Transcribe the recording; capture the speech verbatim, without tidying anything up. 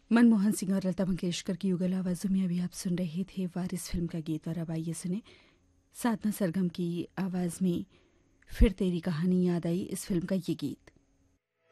मनमोहन सिंह और लता मंगेशकर की युगल आवाज़ों में अभी आप सुन रहे थे वारिस फिल्म का गीत। और अब आइए सुने साधना सरगम की आवाज़ में फिर तेरी कहानी याद आई इस फिल्म का ये गीत।